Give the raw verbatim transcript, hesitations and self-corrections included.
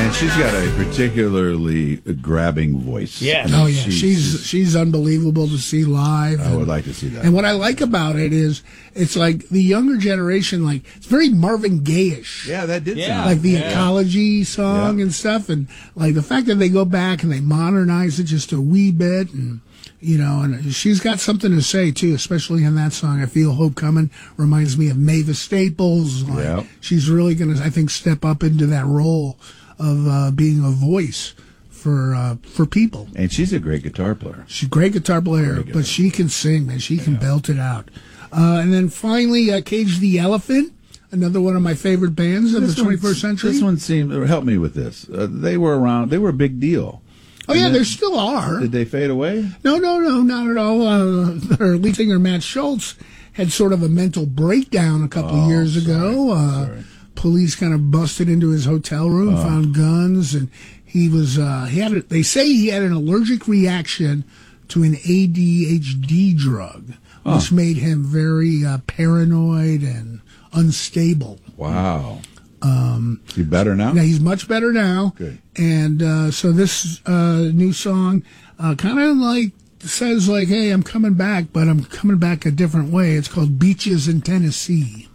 And she's got a particularly grabbing voice. Yes. Oh yeah, she's she's, she's unbelievable to see live. I would like to see that. And what I like about it is it's like the younger generation, like it's very Marvin Gaye-ish. Yeah, that did Yeah. sound Like the Yeah. Ecology song Yeah. and stuff, and like the fact that they go back and they modernize it just a wee bit, and you know, and she's got something to say too, especially in that song. I Feel Hope Coming reminds me of Mavis Staples. Like, Yeah. she's really going to, I think, step up into that role of uh, being a voice for uh, for people. And she's a great guitar player. She's a great guitar player, good. but she can sing, man. She can belt it out. Uh, and then finally, uh, Cage the Elephant, another one of my favorite bands of This the twenty-first one- century. This one seemed, or help me with this. Uh, they were around, they were a big deal. oh, yeah, And there then- still are. Did they fade away? No, no, no, not at all. Uh, their lead singer, Matt Schultz, had sort of a mental breakdown a couple Oh, years ago. Uh, Sorry. police kind of busted into his hotel room, Oh. found guns, and he was, uh, he had, a, they say he had an allergic reaction to an A D H D drug, which Oh. made him very uh, paranoid and unstable. Wow. Um, Is he better now? Yeah, he's much better now. Good. And uh, so this uh, new song uh, kind of like says like, hey, I'm coming back, but I'm coming back a different way. It's called Beaches in Tennessee.